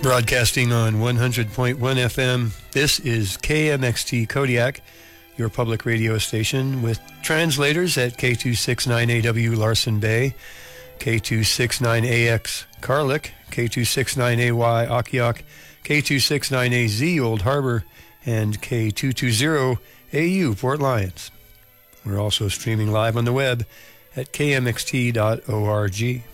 Broadcasting on 100.1 FM, this is KMXT Kodiak, your public radio station, with translators at K269AW Larson Bay, K269AX Carlick, K269AY Akiak, K269AZ Old Harbor, and K220AU Port Lions. We're also streaming live on the web at kmxt.org.